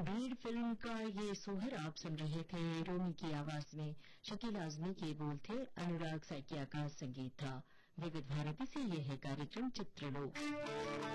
भीड़ फिल्म का ये सोहर आप सुन रहे थे। रोमी की आवाज में शकील आजमी के बोल थे, अनुराग सैकिया का संगीत था। विविध भारती से ये है कार्यक्रम चित्रलोक।